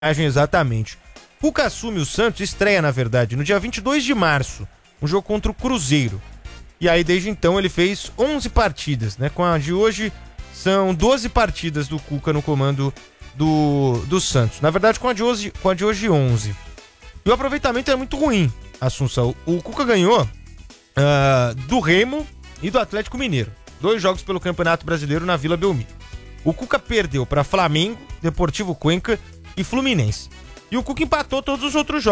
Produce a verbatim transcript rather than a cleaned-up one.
Exatamente. Cuca assume o Santos, estreia na verdade, no dia vinte e dois de março, um jogo contra o Cruzeiro. E aí desde então ele fez onze partidas, né? Com a de hoje são doze partidas do Cuca no comando do, do Santos. Na verdade com a de hoje, com a de hoje onze. E o aproveitamento é muito ruim, Assunção. O Cuca ganhou uh, do Remo e do Atlético Mineiro. Dois jogos pelo Campeonato Brasileiro na Vila Belmiro. O Cuca perdeu para Flamengo, Deportivo Cuenca e Fluminense. E o Cuca empatou todos os outros jogos.